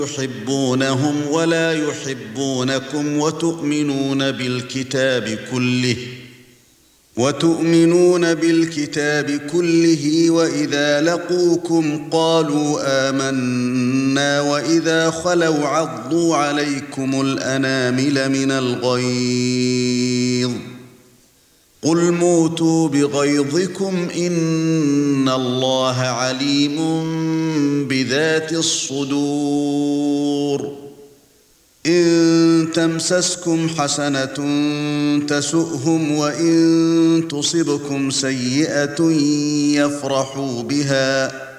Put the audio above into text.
يحبونهم ولا يحبونكم وتؤمنون بالكتاب كله وإذا لقوكم قالوا آمنا وإذا خلوا عضوا عليكم الأنامل من الغيظ قل موتوا بغيظكم إن الله عليم بذات الصدور إن تمسسكم حسنة تسؤهم وإن تصبكم سيئة يفرحوا بها